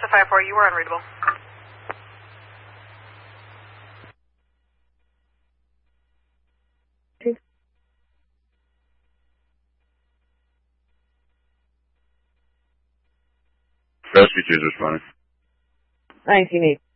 5-4, you were unreadable. Rescue 2's responding. 1980.